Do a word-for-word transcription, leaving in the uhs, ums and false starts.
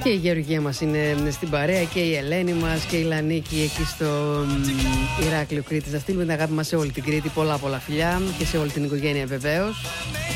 Και η Γεωργία μας είναι στην παρέα και η Ελένη μας και η Λανίκη εκεί στο Ηράκλειο Κρήτης. Να στείλουμε την αγάπη μας σε όλη την Κρήτη. Πολλά πολλά φιλιά και σε όλη την οικογένεια βεβαίως.